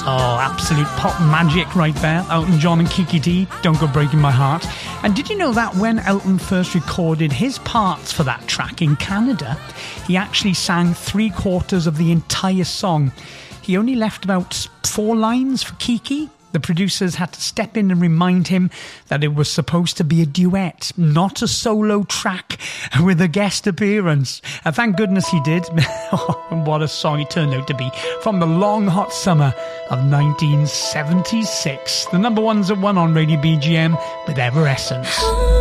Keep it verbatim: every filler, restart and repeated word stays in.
Oh, absolute pop magic right there. Elton John and Kiki Dee, Don't Go Breaking My Heart. And did you know that when Elton first recorded his parts for that track in Canada, he actually sang three quarters of the entire song. He only left about four lines for Kiki. The producers had to step in and remind him that it was supposed to be a duet, not a solo track with a guest appearance. And thank goodness he did. And what a song it turned out to be. From the long hot summer of nineteen seventy-six. The number one's at one on Radio B G M with Evanescence.